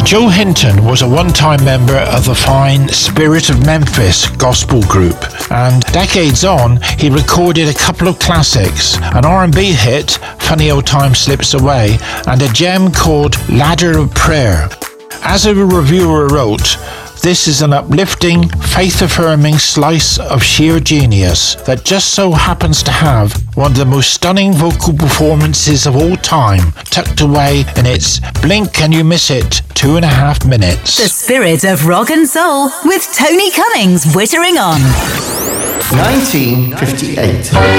Joe Hinton was a one-time member of the fine Spirit of Memphis gospel group, and decades on, he recorded a couple of classics, an R&B hit, Funny Old Time Slips Away, and a gem called Ladder of Prayer. As a reviewer wrote, "This is an uplifting, faith-affirming slice of sheer genius that just so happens to have one of the most stunning vocal performances of all time, tucked away in its blink and you miss it 2.5 minutes." The Spirit of Rock and Soul with Tony Cummings wittering on. 1958.